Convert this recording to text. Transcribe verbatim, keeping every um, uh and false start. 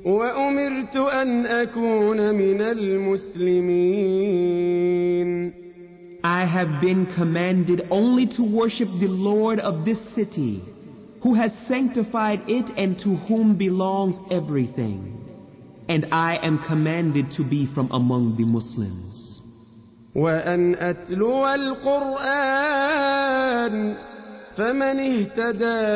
وأمرت أن أكون من المسلمين. I have been commanded only to worship the Lord of this city, who has sanctified it and to whom belongs everything. And I am commanded to be from among the Muslims. وأن أتلو القرآن فمن اهتدى